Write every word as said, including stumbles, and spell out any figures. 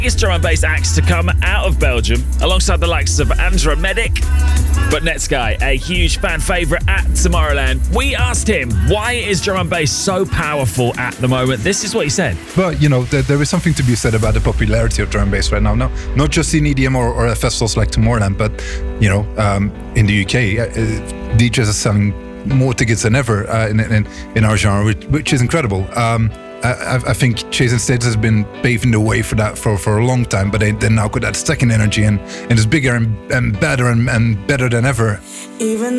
biggest drum and bass acts to come out of Belgium, alongside the likes of Andra Medic. But Netsky, a huge fan favourite at Tomorrowland, we asked him, why is drum and bass so powerful at the moment? This is what he said. But, you know, there, there is something to be said about the popularity of drum and bass right now. No, not just in E D M or, or at festivals like Tomorrowland, but, you know, um, in the U K, uh, D Js are selling more tickets than ever uh, in, in, in our genre, which, which is incredible. Um, I, I think Chase and Status has been paving the way for that for, for a long time, but they, they now got that second energy and, and it's bigger and, and better and, and better than ever. Even